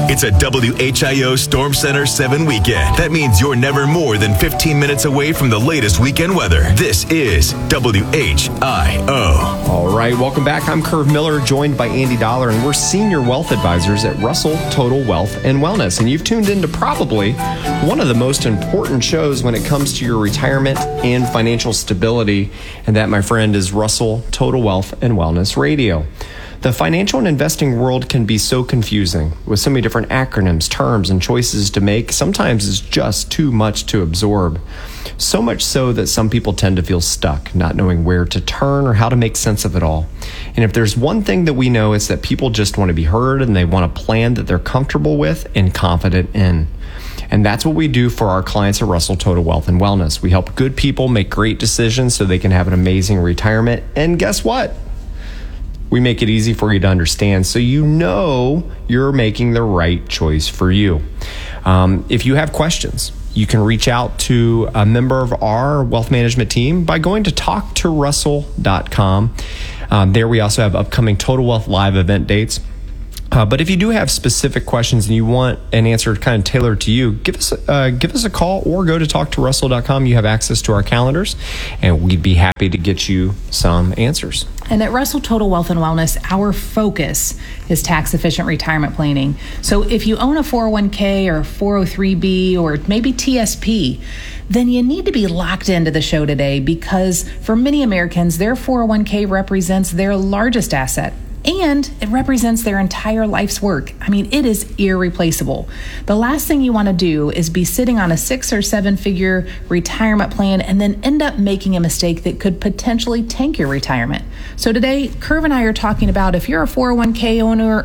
It's a WHIO Storm Center 7 weekend. That means you're never more than 15 minutes away from the latest weekend weather. This is WHIO. All right, welcome back. I'm Curve Miller, joined by Andy Dollar, and we're senior wealth advisors at Russell Total Wealth and Wellness. And you've tuned into probably one of the most important shows when it comes to your retirement and financial stability. And that, my friend, is Russell Total Wealth and Wellness Radio. The financial and investing world can be so confusing with so many different acronyms, terms, and choices to make. Sometimes it's just too much to absorb. So much so that some people tend to feel stuck, not knowing where to turn or how to make sense of it all. And if there's one thing that we know, it's that people just want to be heard and they want a plan that they're comfortable with and confident in. And that's what we do for our clients at Russell Total Wealth and Wellness. We help good people make great decisions so they can have an amazing retirement. And guess what? We make it easy for you to understand so you know you're making the right choice for you. If you have questions, you can reach out to a member of our wealth management team by going to talktorussell.com. There we also have upcoming Total Wealth Live event dates. But if you do have specific questions and you want an answer kind of tailored to you, give us a call or go to talktorussell.com. You have access to our calendars, and we'd be happy to get you some answers. And at Russell Total Wealth and Wellness, our focus is tax-efficient retirement planning. So if you own a 401k or 403b or maybe TSP, then you need to be locked into the show today, because for many Americans, their 401k represents their largest asset. And it represents their entire life's work. I mean, it is irreplaceable. The last thing you want to do is be sitting on a 6 or 7 figure retirement plan and then end up making a mistake that could potentially tank your retirement. So today, Curve and I are talking about if you're a 401k owner,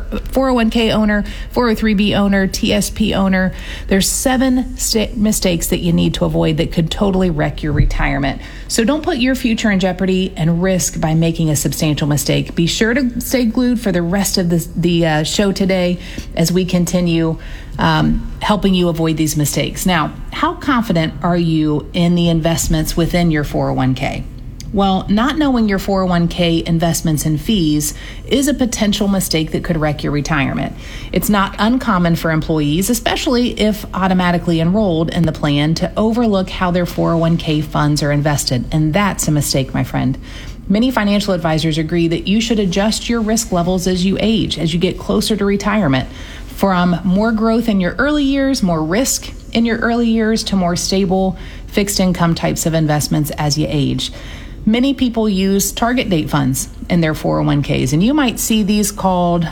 403b owner, TSP owner, there's 7 mistakes that you need to avoid that could totally wreck your retirement. So don't put your future in jeopardy and risk by making a substantial mistake. Be sure to stay glued for the rest of the show today as we continue helping you avoid these mistakes. Now, how confident are you in the investments within your 401k? Well, not knowing your 401k investments and fees is a potential mistake that could wreck your retirement. It's not uncommon for employees, especially if automatically enrolled in the plan, to overlook how their 401k funds are invested. And that's a mistake, my friend. Many financial advisors agree that you should adjust your risk levels as you age, as you get closer to retirement, from more growth in your early years, more risk in your early years, to more stable fixed income types of investments as you age. Many people use target date funds in their 401ks, and you might see these called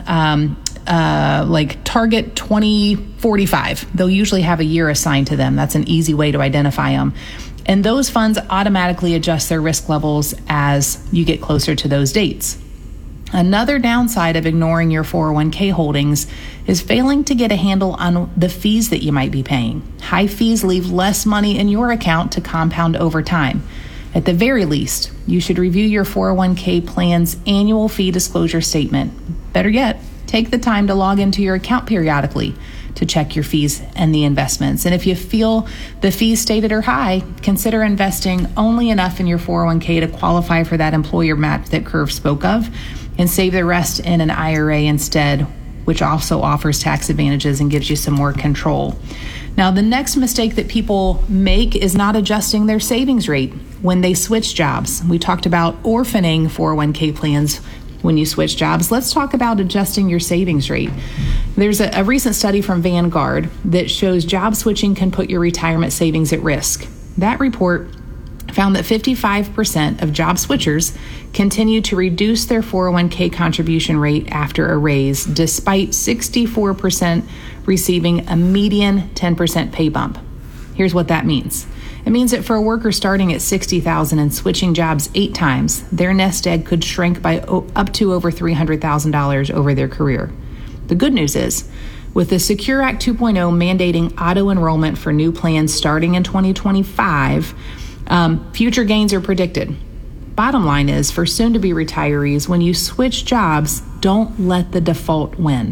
like Target 2045. They'll usually have a year assigned to them. That's an easy way to identify them. And those funds automatically adjust their risk levels as you get closer to those dates. Another downside of ignoring your 401k holdings is failing to get a handle on the fees that you might be paying. High fees leave less money in your account to compound over time. At the very least, you should review your 401k plan's annual fee disclosure statement. Better yet, take the time to log into your account periodically to check your fees and the investments. And if you feel the fees stated are high, consider investing only enough in your 401k to qualify for that employer match that Curve spoke of, and save the rest in an IRA instead, which also offers tax advantages and gives you some more control. Now, the next mistake that people make is not adjusting their savings rate when they switch jobs. We talked about orphaning 401k plans when you switch jobs. Let's talk about adjusting your savings rate. There's a recent study from Vanguard that shows job switching can put your retirement savings at risk. That report found that 55% of job switchers continue to reduce their 401k contribution rate after a raise, despite 64% receiving a median 10% pay bump. Here's what that means. It means that for a worker starting at $60,000 and switching jobs 8 times, their nest egg could shrink by up to over $300,000 over their career. The good news is, with the Secure Act 2.0 mandating auto-enrollment for new plans starting in 2025, future gains are predicted. Bottom line is, for soon-to-be retirees, when you switch jobs, don't let the default win.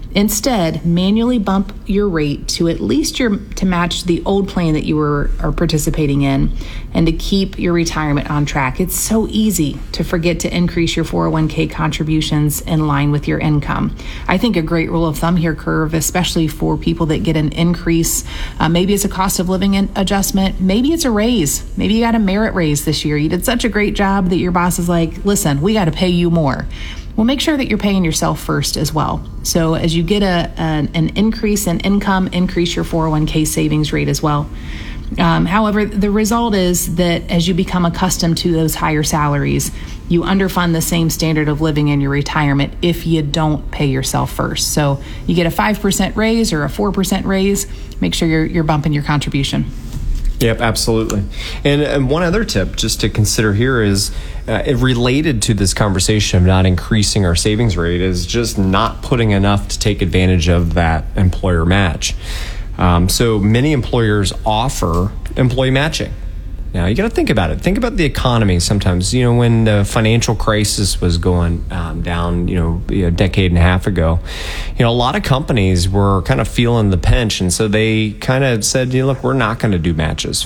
Instead, manually bump your rate to at least to match the old plan that you are participating in, and to keep your retirement on track. It's so easy to forget to increase your 401k contributions in line with your income. I think a great rule of thumb here, Curve, especially for people that get an increase, maybe it's a cost of living adjustment, maybe it's a raise, maybe you got a merit raise this year. You did such a great job that your boss is like, listen, we got to pay you more. Well, make sure that you're paying yourself first as well. So as you get an increase in income, increase your 401k savings rate as well. However, the result is that as you become accustomed to those higher salaries, you underfund the same standard of living in your retirement if you don't pay yourself first. So you get a 5% raise or a 4% raise, make sure you're bumping your contribution. Yep, absolutely. And one other tip just to consider here is related to this conversation of not increasing our savings rate is just not putting enough to take advantage of that employer match. So many employers offer employee matching. Now, you got to think about it. Think about the economy sometimes. When the financial crisis was going down, a decade and a half ago, a lot of companies were kind of feeling the pinch. And so they kind of said, look, we're not going to do matches.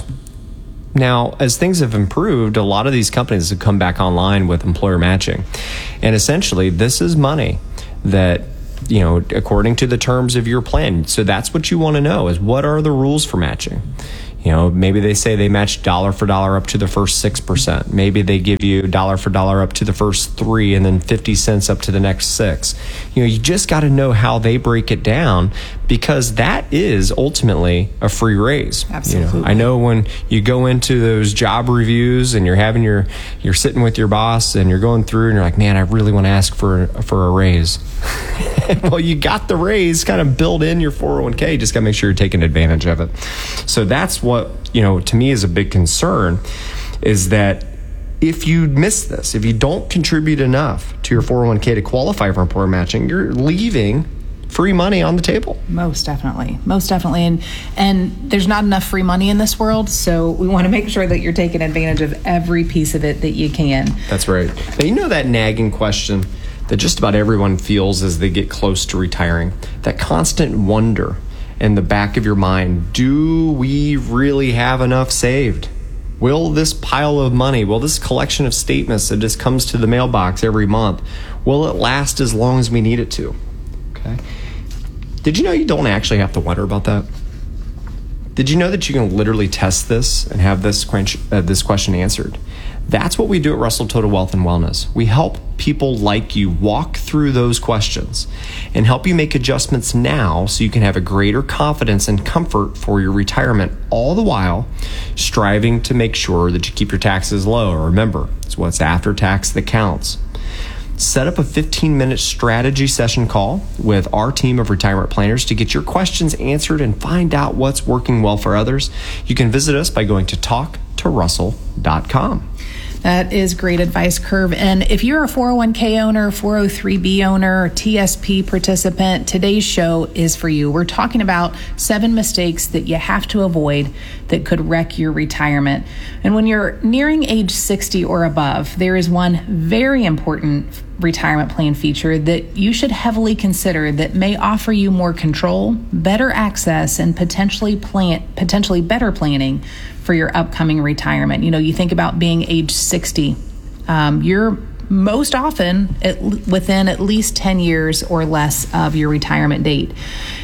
Now, as things have improved, a lot of these companies have come back online with employer matching. And essentially, this is money that, according to the terms of your plan. So that's what you want to know is what are the rules for matching? Maybe they say they match dollar for dollar up to the first 6%. Maybe they give you dollar for dollar up to the first 3 and then 50 cents up to the next 6. You just got to know how they break it down because that is ultimately a free raise. Absolutely. I know when you go into those job reviews and you're sitting with your boss and you're going through and you're like, man, I really want to ask for a raise. Well, you got the raise kind of built in your 401k. Just got to make sure you're taking advantage of it. So that's what, to me is a big concern is that if you miss this, if you don't contribute enough to your 401k to qualify for employer matching, you're leaving free money on the table. Most definitely. And there's not enough free money in this world, so we want to make sure that you're taking advantage of every piece of it that you can. That's right. Now, that nagging question that just about everyone feels as they get close to retiring, that constant wonder in the back of your mind, do we really have enough saved? Will this pile of money, will this collection of statements that just comes to the mailbox every month, will it last as long as we need it to? Okay. Did you know you don't actually have to wonder about that? Did you know that you can literally test this and have this question answered? That's what we do at Russell Total Wealth and Wellness. We help people like you walk through those questions and help you make adjustments now so you can have a greater confidence and comfort for your retirement, all the while striving to make sure that you keep your taxes low. Remember, it's what's after tax that counts. Set up a 15-minute strategy session call with our team of retirement planners to get your questions answered and find out what's working well for others. You can visit us by going to talktorussell.com. That is great advice, Curve. And if you're a 401k owner, 403b owner, TSP participant, today's show is for you. We're talking about 7 mistakes that you have to avoid that could wreck your retirement. And when you're nearing age 60 or above, there is one very important retirement plan feature that you should heavily consider that may offer you more control, better access, and potentially better planning for your upcoming retirement. You think about being age 60. You're most often within at least 10 years or less of your retirement date.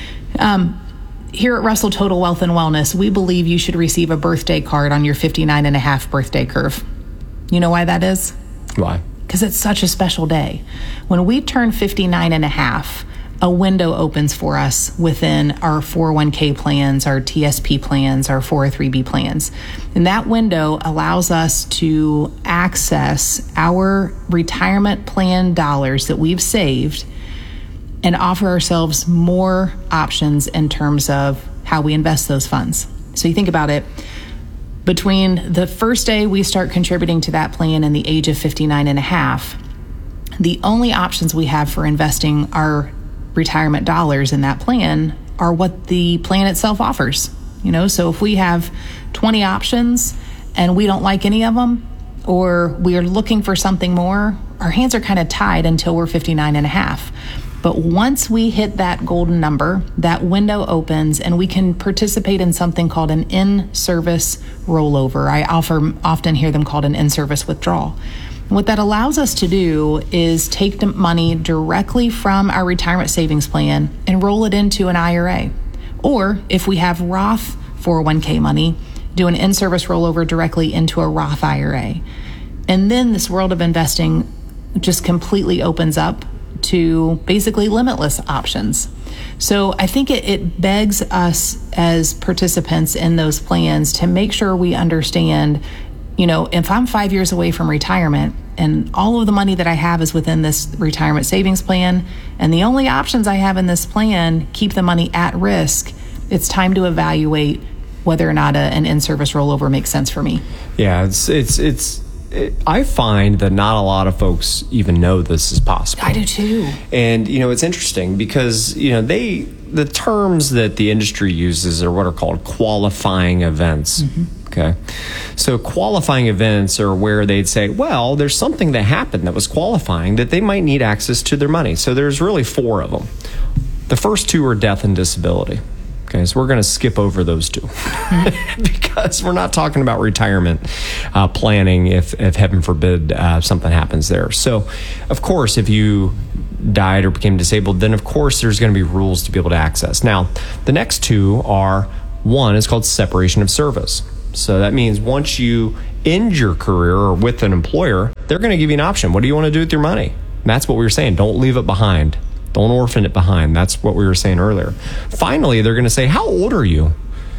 Here at Russell Total Wealth and Wellness, we believe you should receive a birthday card on your 59 and a half birthday, Curve. You know why that is? Why? Because it's such a special day. When we turn 59 and a half, a window opens for us within our 401k plans, our TSP plans, our 403b plans. And that window allows us to access our retirement plan dollars that we've saved and offer ourselves more options in terms of how we invest those funds. So you think about it, between the first day we start contributing to that plan and the age of 59 and a half, the only options we have for investing our retirement dollars in that plan are what the plan itself offers. So if we have 20 options and we don't like any of them, or we are looking for something more, our hands are kind of tied until we're 59 and a half. But once we hit that golden number, that window opens and we can participate in something called an in-service rollover. I often hear them called an in-service withdrawal. What that allows us to do is take the money directly from our retirement savings plan and roll it into an IRA. Or if we have Roth 401k money, do an in-service rollover directly into a Roth IRA. And then this world of investing just completely opens up to basically limitless options. So I think it begs us as participants in those plans to make sure we understand, if I'm 5 years away from retirement and all of the money that I have is within this retirement savings plan, and the only options I have in this plan keep the money at risk, it's time to evaluate whether or not an in-service rollover makes sense for me. Yeah, I find that not a lot of folks even know this is possible. I do too. And, it's interesting because, the terms that the industry uses are what are called qualifying events. Mm-hmm. Okay. So qualifying events are where they'd say, well, there's something that happened that was qualifying that they might need access to their money. So there's really 4 of them. The first 2 are death and disability. Okay, so we're going to skip over those 2 because we're not talking about retirement planning if heaven forbid something happens there. So, of course, if you died or became disabled, then of course there's going to be rules to be able to access. Now, the next 2 are, one is called separation of service. So that means once you end your career or with an employer, they're going to give you an option. What do you want to do with your money? And that's what we were saying. Don't leave it behind. Don't orphan it behind. That's what we were saying earlier. Finally, they're going to say, how old are you?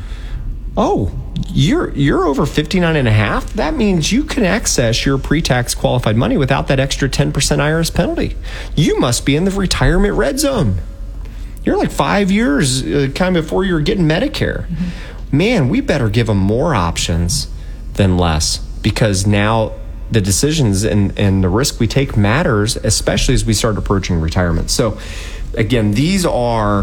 Oh, you're over 59 and a half. That means you can access your pre-tax qualified money without that extra 10% IRS penalty. You must be in the retirement red zone. You're like 5 years kind of before you're getting Medicare. Mm-hmm. Man, we better give them more options than less, because now the decisions and the risk we take matters, especially as we start approaching retirement. So again, these are,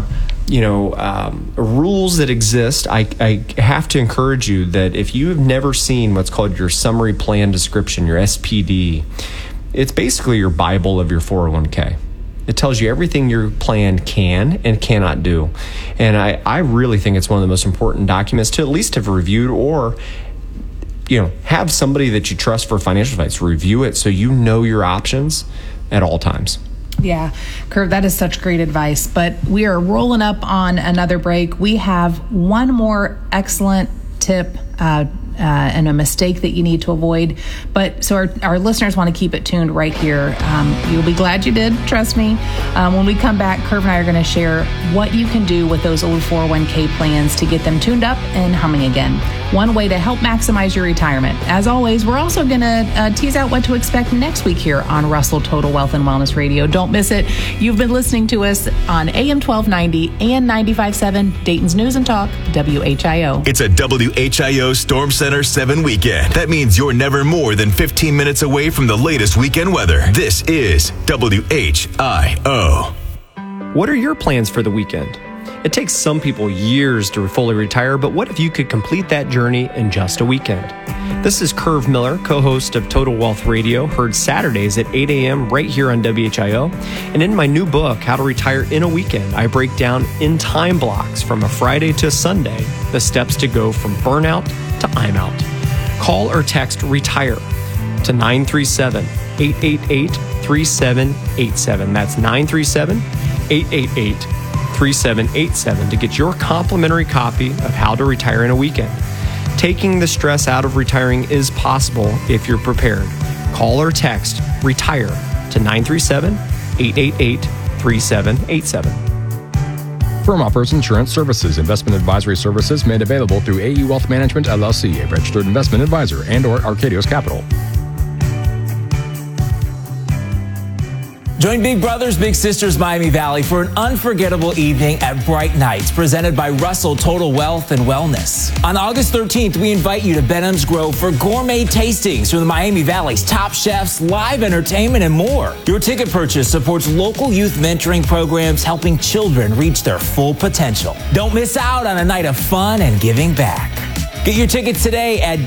rules that exist. I have to encourage you that if you have never seen what's called your summary plan description, your SPD, it's basically your Bible of your 401k. It tells you everything your plan can and cannot do. And I really think it's one of the most important documents to at least have reviewed, or have somebody that you trust for financial advice review it so you know your options at all times. Yeah, Curve, that is such great advice. But we are rolling up on another break. We have one more excellent tip and a mistake that you need to avoid. But so our listeners want to keep it tuned right here. You'll be glad you did, trust me. When we come back, Curve and I are going to share what you can do with those old 401k plans to get them tuned up and humming again. One way to help maximize your retirement. As always, we're also going to tease out what to expect next week here on Russell Total Wealth and Wellness Radio. Don't miss it. You've been listening to us on AM 1290 and 95.7 Dayton's News and Talk, WHIO. It's a WHIO Storm Center 7 weekend. That means you're never more than 15 minutes away from the latest weekend weather. This is WHIO. What are your plans for the weekend? It takes some people years to fully retire, but what if you could complete that journey in just a weekend? This is Curve Miller, co-host of Total Wealth Radio, heard Saturdays at 8 a.m. right here on WHIO. And in my new book, How to Retire in a Weekend, I break down in time blocks from a Friday to Sunday the steps to go from burnout to I'm out. Call or text RETIRE to 937-888-3787. That's 937-888-3787 to get your complimentary copy of How to Retire in a Weekend. Taking the stress out of retiring is possible if you're prepared. Call or text RETIRE to 937-888-3787. Firm offers insurance services. Investment advisory services made available through AE Wealth Management, LLC, a registered investment advisor, and or Arcadios Capital. Join Big Brothers Big Sisters Miami Valley for an unforgettable evening at Bright Nights, presented by Russell Total Wealth and Wellness. On August 13th, we invite you to Benham's Grove for gourmet tastings from the Miami Valley's top chefs, live entertainment, and more. Your ticket purchase supports local youth mentoring programs, helping children reach their full potential. Don't miss out on a night of fun and giving back. Get your tickets today at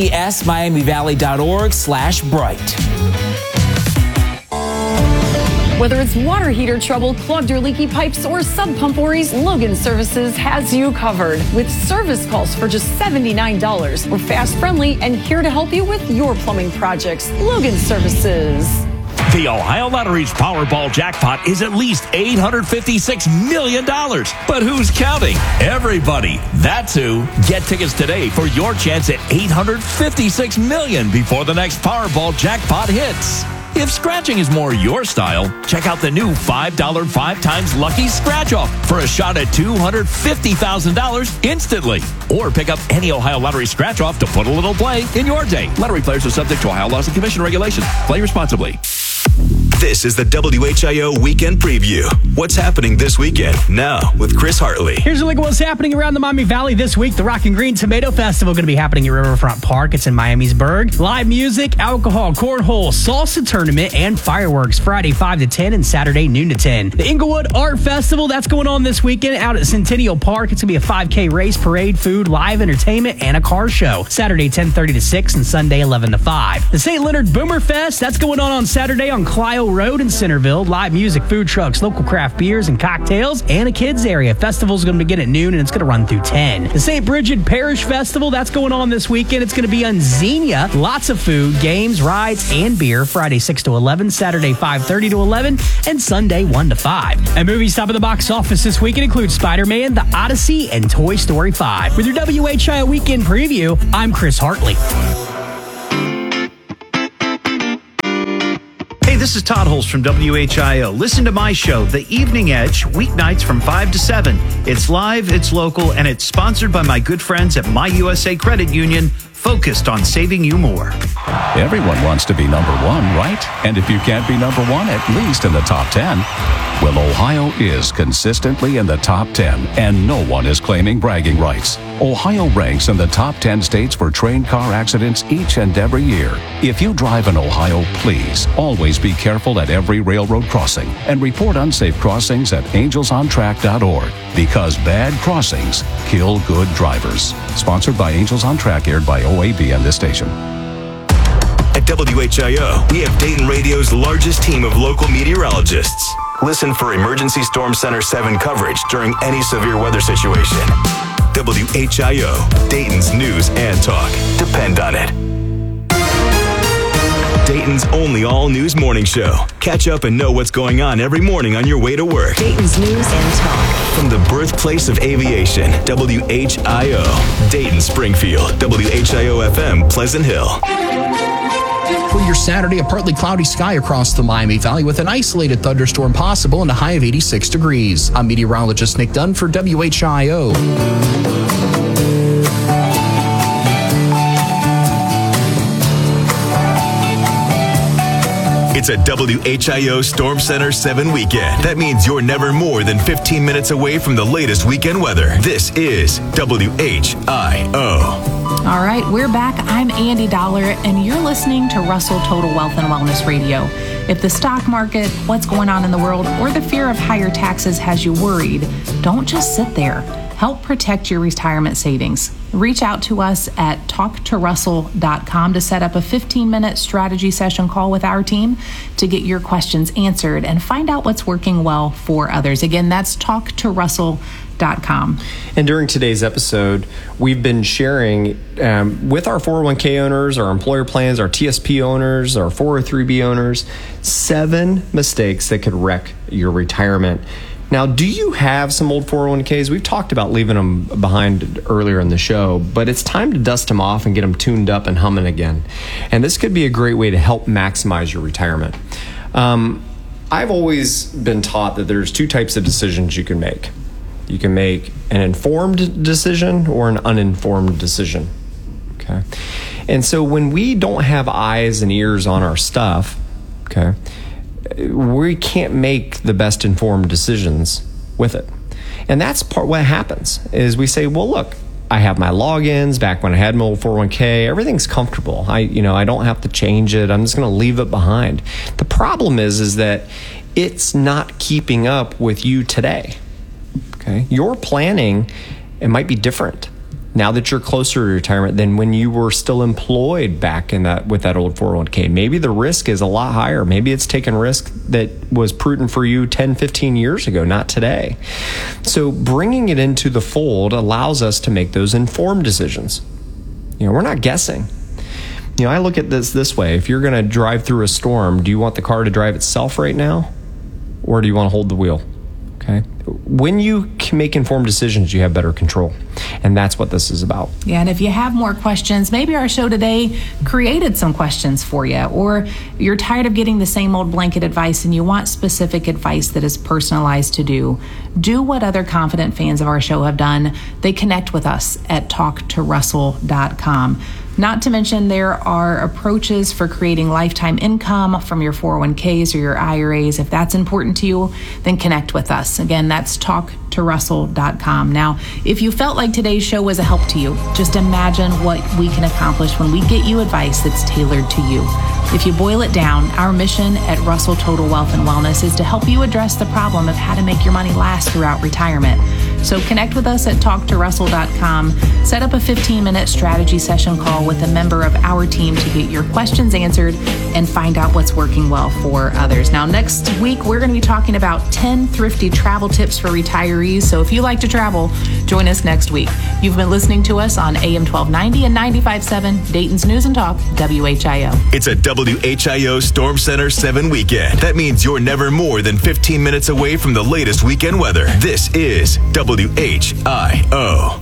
bbbsmiamivalley.org/bright. Whether it's water heater trouble, clogged or leaky pipes, or sub pump worries, Logan Services has you covered. With service calls for just $79. We're fast, friendly, and here to help you with your plumbing projects. Logan Services. The Ohio Lottery's Powerball jackpot is at least $856 million. But who's counting? Everybody. That's who. Get tickets today for your chance at $856 million before the next Powerball jackpot hits. If scratching is more your style, check out the new $5 5 times Lucky Scratch Off for a shot at $250,000 instantly. Or pick up any Ohio Lottery Scratch Off to put a little play in your day. Lottery players are subject to Ohio laws and commission regulations. Play responsibly. This is the WHIO Weekend Preview. What's happening this weekend? Now with Chris Hartley. Here's a look at what's happening around the Miami Valley this week. The Rock and Green Tomato Festival going to be happening at Riverfront Park. It's in Miamisburg. Live music, alcohol, cornhole, salsa tournament, and fireworks Friday 5 to 10 and Saturday noon to 10. The Inglewood Art Festival, that's going on this weekend out at Centennial Park. It's going to be a 5K race, parade, food, live entertainment, and a car show. Saturday 10:30 to 6 and Sunday 11 to 5. The St. Leonard Boomer Fest, that's going on Saturday on Clio Road in Centerville. Live music, food trucks, local craft beers and cocktails, and a kids area. Festival's going to begin at noon and it's going to run through 10. The St. Bridget Parish Festival, that's going on this weekend. It's going to be on Xenia. Lots of food, games, rides, and beer. Friday 6 to 11, Saturday 5:30 to 11, and Sunday 1 to 5. And movies top of the box office this weekend include Spider-Man, The Odyssey, and Toy Story 5. With your WHIO Weekend Preview, I'm Chris Hartley. Hey, this is Todd Holst from WHIO. Listen to my show, The Evening Edge, weeknights from 5 to 7. It's live, it's local, and it's sponsored by my good friends at My USA Credit Union, focused on saving you more. Everyone wants to be number one, right? And if you can't be number one, at least in the top 10. Well, Ohio is consistently in the top 10, and no one is claiming bragging rights. Ohio ranks in the top 10 states for train car accidents each and every year. If you drive in Ohio, please always be careful at every railroad crossing and report unsafe crossings at angelsontrack.org, because bad crossings kill good drivers. Sponsored by Angels on Track, aired by OAB and this station. At WHIO, we have Dayton Radio's largest team of local meteorologists. Listen for Emergency Storm Center 7 coverage during any severe weather situation. WHIO, Dayton's news and talk. Depend on it. Dayton's only all-news morning show. Catch up and know what's going on every morning on your way to work. Dayton's news and talk. From the birthplace of aviation, WHIO, Dayton, Springfield, WHIO-FM, Pleasant Hill. For your Saturday, a partly cloudy sky across the Miami Valley with an isolated thunderstorm possible and a high of 86 degrees. I'm meteorologist Nick Dunn for WHIO. It's a WHIO Storm Center 7 weekend. That means you're never more than 15 minutes away from the latest weekend weather. This is WHIO. All right, we're back. I'm Andy Dollar, and you're listening to Russell Total Wealth and Wellness Radio. If the stock market, what's going on in the world, or the fear of higher taxes has you worried, don't just sit there. Help protect your retirement savings. Reach out to us at talktorussell.com to set up a 15-minute strategy session call with our team to get your questions answered and find out what's working well for others. Again, that's talktorussell.com. And during today's episode, we've been sharing with our 401k owners, our employer plans, our TSP owners, our 403b owners, 7 mistakes that could wreck your retirement. Now, do you have some old 401ks? We've talked about leaving them behind earlier in the show, but it's time to dust them off and get them tuned up and humming again. And this could be a great way to help maximize your retirement. I've always been taught that there's 2 types of decisions you can make. You can make an informed decision or an uninformed decision. Okay. And so when we don't have eyes and ears on our stuff, okay, we can't make the best informed decisions with it. And that's part what happens is we say, well, look, I have my logins back when I had my old 401k. Everything's comfortable. I don't have to change it. I'm just going to leave it behind. The problem is that it's not keeping up with you today. Okay. Your planning, it might be different now that you're closer to retirement than when you were still employed back in that with that old 401k. Maybe the risk is a lot higher. Maybe it's taking risk that was prudent for you 10, 15 years ago, not today. So bringing it into the fold allows us to make those informed decisions. We're not guessing. I look at this way. If you're going to drive through a storm, do you want the car to drive itself right now? Or do you want to hold the wheel? Okay. When you can make informed decisions, you have better control. And that's what this is about. Yeah, and if you have more questions, maybe our show today created some questions for you, or you're tired of getting the same old blanket advice and you want specific advice that is personalized to do what other confident fans of our show have done. They connect with us at talktorussell.com. Not to mention, there are approaches for creating lifetime income from your 401ks or your IRAs. If that's important to you, then connect with us. Again, that's talktorussell.com. Now, if you felt like today's show was a help to you, just imagine what we can accomplish when we get you advice that's tailored to you. If you boil it down, our mission at Russell Total Wealth and Wellness is to help you address the problem of how to make your money last throughout retirement. So connect with us at talktorussell.com. Set up a 15-minute strategy session call with a member of our team to get your questions answered and find out what's working well for others. Now, next week, we're going to be talking about 10 thrifty travel tips for retirees. So if you like to travel, join us next week. You've been listening to us on AM 1290 and 95.7, Dayton's News and Talk, WHIO. It's a WHIO Storm Center 7 weekend. That means you're never more than 15 minutes away from the latest weekend weather. This is WHIO.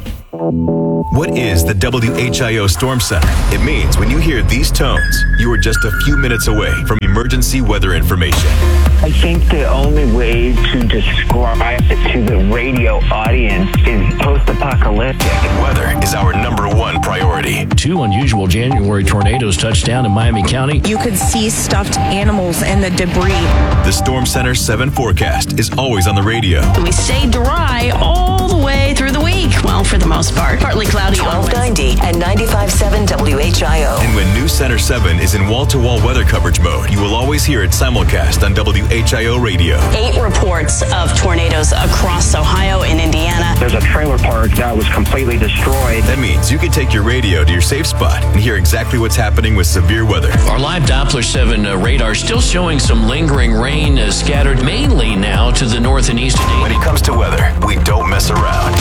What is the WHIO Storm Center? It means when you hear these tones, you are just a few minutes away from emergency weather information. I think the only way to describe it to the radio audience is post-apocalyptic. Weather is our number one priority. 2 unusual January tornadoes touched down in Miami County. You could see stuffed animals and the debris. The Storm Center 7 forecast is always on the radio. We stay dry all the way through the week. Well, for the most part. Partly cloudy. 1290 and 95.7 WHIO. And when News Center 7 is in wall-to-wall weather coverage mode, you will always hear it simulcast on WHIO radio. 8 reports of tornadoes across Ohio and Indiana. There's a trailer park that was completely destroyed. That means you can take your radio to your safe spot and hear exactly what's happening with severe weather. Our live Doppler 7 radar still showing some lingering rain scattered mainly now to the north and east. When it comes to weather, we don't mess around.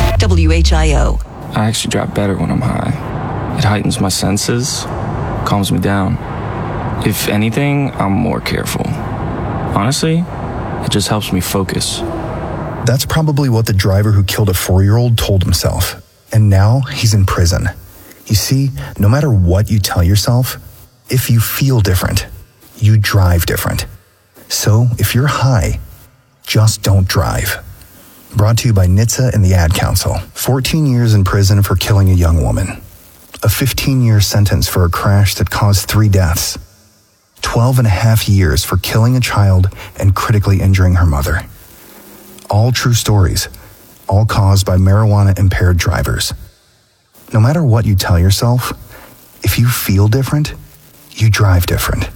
WHIO. I actually drive better when I'm high. It heightens my senses, calms me down. If anything, I'm more careful. Honestly, it just helps me focus. That's probably what the driver who killed a 4-year-old told himself. And now he's in prison. You see, no matter what you tell yourself, if you feel different, you drive different. So if you're high, just don't drive. Brought to you by NHTSA and the Ad Council. 14 years in prison for killing a young woman. A 15-year sentence for a crash that caused 3 deaths. 12 and a half years for killing a child and critically injuring her mother. All true stories, all caused by marijuana-impaired drivers. No matter what you tell yourself, if you feel different, you drive different.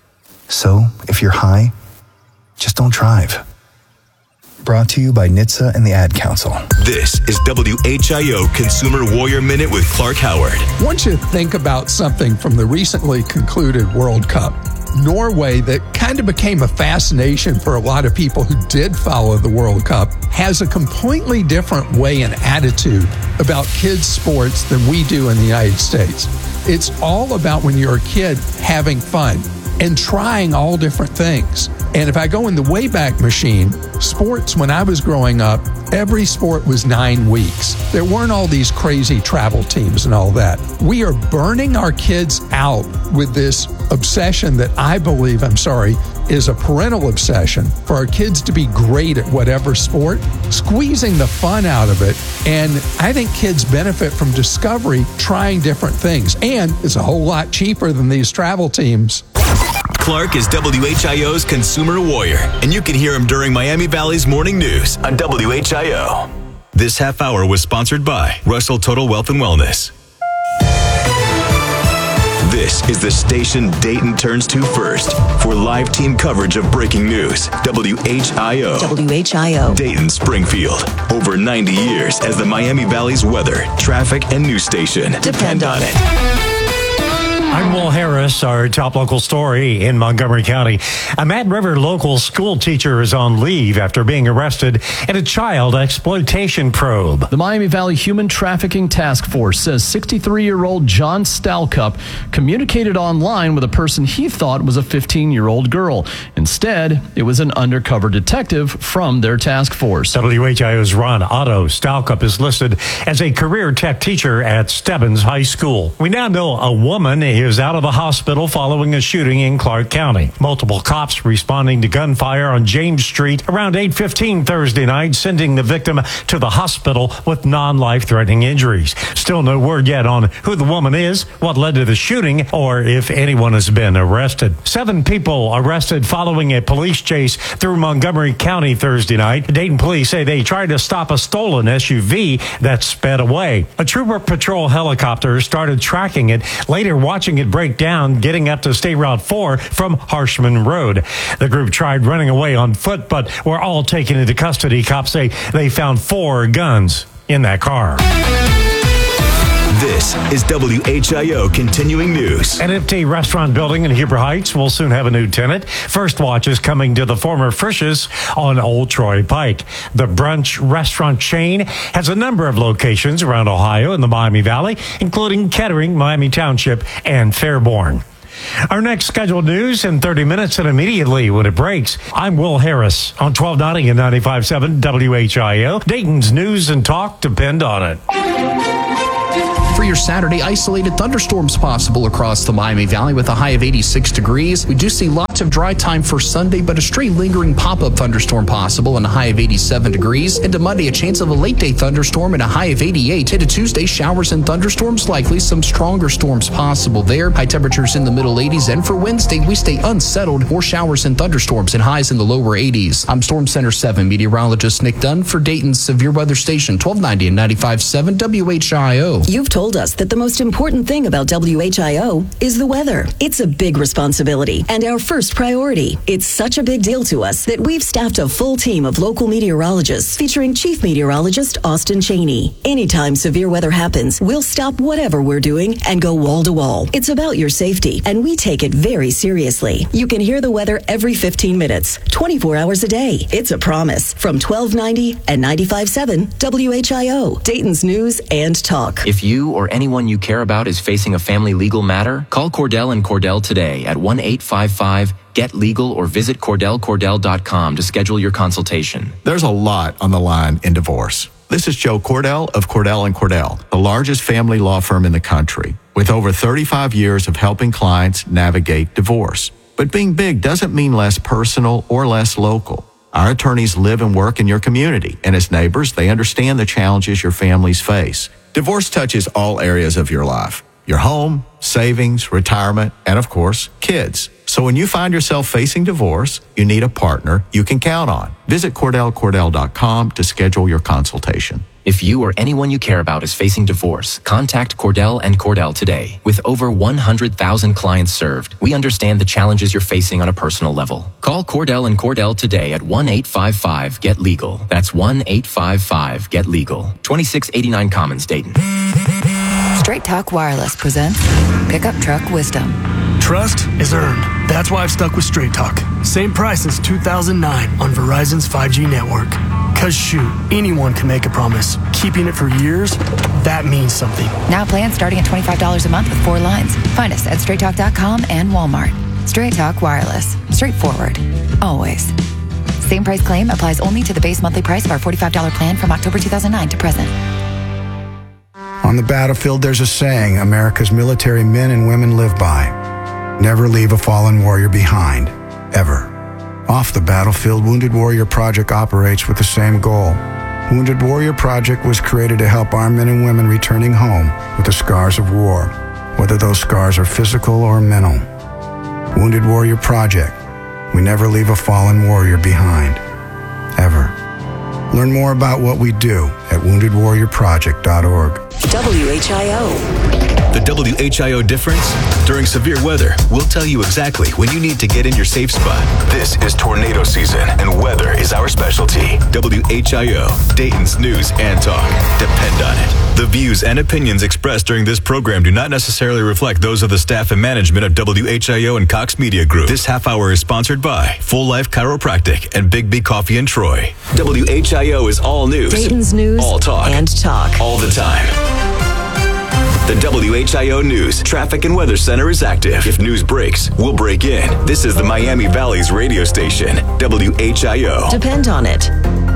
So, if you're high, just don't drive. Brought to you by NHTSA and the Ad Council. This is WHIO Consumer Warrior Minute with Clark Howard. I want you to think about something from the recently concluded World Cup. Norway, that kind of became a fascination for a lot of people who did follow the World Cup, has a completely different way and attitude about kids' sports than we do in the United States. It's all about, when you're a kid, having fun and trying all different things. And if I go in the Wayback Machine, sports when I was growing up, every sport was 9 weeks. There weren't all these crazy travel teams and all that. We are burning our kids out with this obsession that I believe, is a parental obsession for our kids to be great at whatever sport, squeezing the fun out of it. And I think kids benefit from discovery, trying different things. And it's a whole lot cheaper than these travel teams. Clark is WHIO's Consumer Warrior, and you can hear him during Miami Valley's Morning News on WHIO. This half hour was sponsored by Russell Total Wealth and Wellness. This is the station Dayton turns to first for live team coverage of breaking news. WHIO. WHIO. Dayton, Springfield. Over 90 years as the Miami Valley's weather, traffic, and news station. Depend on it. I'm Will Harris. Our top local story in Montgomery County. A Mad River local school teacher is on leave after being arrested in a child exploitation probe. The Miami Valley Human Trafficking Task Force says 63-year-old John Stalcup communicated online with a person he thought was a 15-year-old girl. Instead, it was an undercover detective from their task force. WHIO's Ron Otto. Stalcup is listed as a career tech teacher at Stebbins High School. We now know a woman is out of the hospital following a shooting in Clark County. Multiple cops responding to gunfire on James Street around 8:15 Thursday night, sending the victim to the hospital with non-life-threatening injuries. Still no word yet on who the woman is, what led to the shooting, or if anyone has been arrested. 7 people arrested following a police chase through Montgomery County Thursday night. Dayton police say they tried to stop a stolen SUV that sped away. A Trooper Patrol helicopter started tracking it, later watching it break down, getting up to State Route 4 from Harshman Road. The group tried running away on foot, but were all taken into custody. Cops say they found 4 guns in that car. This is WHIO Continuing News. An empty restaurant building in Heber Heights will soon have a new tenant. First Watch is coming to the former Frisch's on Old Troy Pike. The brunch restaurant chain has a number of locations around Ohio and the Miami Valley, including Kettering, Miami Township, and Fairborn. Our next scheduled news in 30 minutes and immediately when it breaks. I'm Will Harris on 1290 and 95.7 WHIO. Dayton's news and talk depend on it. For your Saturday, isolated thunderstorms possible across the Miami Valley with a high of 86 degrees. We do see lots of dry time for Sunday, but a stray lingering pop-up thunderstorm possible and a high of 87 degrees. Into Monday, a chance of a late-day thunderstorm and a high of 88. Into Tuesday, showers and thunderstorms likely. Some stronger storms possible there. High temperatures in the middle 80s. And for Wednesday, we stay unsettled. More showers and thunderstorms and highs in the lower 80s. I'm Storm Center 7 meteorologist Nick Dunn for Dayton's Severe Weather Station, 1290 and 95.7 WHIO. You've told us that the most important thing about WHIO is the weather. It's a big responsibility and our first priority. It's such a big deal to us that we've staffed a full team of local meteorologists featuring Chief Meteorologist Austin Cheney. Anytime severe weather happens, we'll stop whatever we're doing and go wall to wall. It's about your safety, and we take it very seriously. You can hear the weather every 15 minutes, 24 hours a day. It's a promise from 1290 and 95.7 WHIO, Dayton's news and talk. If you or anyone you care about is facing a family legal matter, call Cordell and Cordell today at 1-855-GET-LEGAL or visit CordellCordell.com to schedule your consultation. There's a lot on the line in divorce. This is Joe Cordell of Cordell & Cordell, the largest family law firm in the country, with over 35 years of helping clients navigate divorce. But being big doesn't mean less personal or less local. Our attorneys live and work in your community, and as neighbors, they understand the challenges your families face. Divorce touches all areas of your life: your home, savings, retirement, and of course, kids. So when you find yourself facing divorce, you need a partner you can count on. Visit CordellCordell.com to schedule your consultation. If you or anyone you care about is facing divorce, contact Cordell and Cordell today. With over 100,000 clients served, we understand the challenges you're facing on a personal level. Call Cordell and Cordell today at 1-855-GET-LEGAL. That's 1-855-GET-LEGAL. 2689 Commons, Dayton. Straight Talk Wireless presents Pickup Truck Wisdom. Trust is earned. That's why I've stuck with Straight Talk. Same price since 2009 on Verizon's 5G network. Cause shoot, anyone can make a promise. Keeping it for years, that means something. Now plans starting at $25 a month with 4 lines. Find us at straighttalk.com and Walmart. Straight Talk Wireless. Straightforward. Always. Same price claim applies only to the base monthly price of our $45 plan from October 2009 to present. On the battlefield, there's a saying America's military men and women live by. Never leave a fallen warrior behind, ever. Off the battlefield, Wounded Warrior Project operates with the same goal. Wounded Warrior Project was created to help our men and women returning home with the scars of war, whether those scars are physical or mental. Wounded Warrior Project. We never leave a fallen warrior behind, ever. Learn more about what we do at woundedwarriorproject.org. WHIO. The WHIO difference? During severe weather, we'll tell you exactly when you need to get in your safe spot. This is tornado season, and weather is our specialty. WHIO, Dayton's news and talk. Depend on it. The views and opinions expressed during this program do not necessarily reflect those of the staff and management of WHIO and Cox Media Group. This half hour is sponsored by Full Life Chiropractic and Big B Coffee in Troy. WHIO is all news. Dayton's news all talk. And talk. All the time. The WHIO News Traffic and Weather Center is active. If news breaks, we'll break in. This is the Miami Valley's radio station, WHIO. Depend on it.